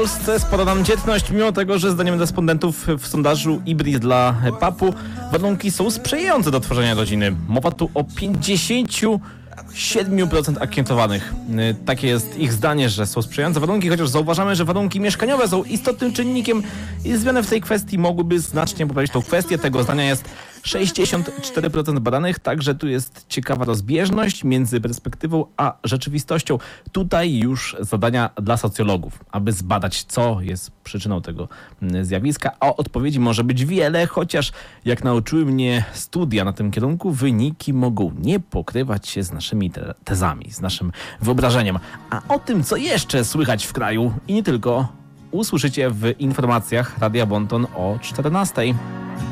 Polsce spada nam dzietność, mimo tego, że zdaniem respondentów w sondażu IBRI dla PAP-u warunki są sprzyjające do tworzenia rodziny. Mowa tu o 57% ankietowanych. Takie jest ich zdanie, że są sprzyjające warunki, chociaż zauważamy, że warunki mieszkaniowe są istotnym czynnikiem i zmiany w tej kwestii mogłyby znacznie poprawić tą kwestię. Tego zdania jest 64% badanych, także tu jest ciekawa rozbieżność między perspektywą a rzeczywistością. Tutaj już zadania dla socjologów, aby zbadać, co jest przyczyną tego zjawiska, a odpowiedzi może być wiele, chociaż jak nauczyły mnie studia na tym kierunku, wyniki mogą nie pokrywać się z naszymi tezami, z naszym wyobrażeniem. A o tym, co jeszcze słychać w kraju i nie tylko, usłyszycie w informacjach Radia Bonton o 14:00.